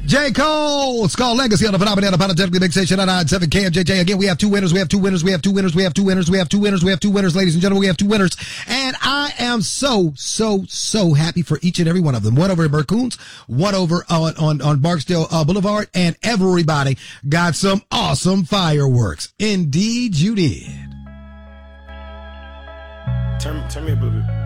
J. Cole, it's called Legacy on the Phenomenal Unapologetically Big Station 997 KMJJ. Again, we have two winners, ladies and gentlemen, we have two winners. And I am so happy for each and every one of them. One over at Bercoons, one over on Barksdale Boulevard, and everybody got some awesome fireworks. Indeed, you did. Turn me up a little bit.